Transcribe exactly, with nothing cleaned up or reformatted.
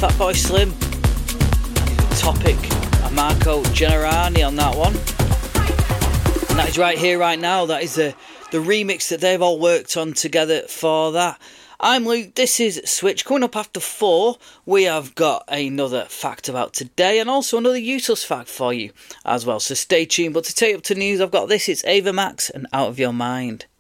Fatboy Slim, Topic, and Marco Generani on that one. And that is right here, right now. That is the, the remix that they've all worked on together for that. I'm Luke, this is Switch. Coming up after four, we have got another fact about today and also another useless fact for you as well. So stay tuned. But to take up to news, I've got this. It's Ava Max and Out of Your Mind.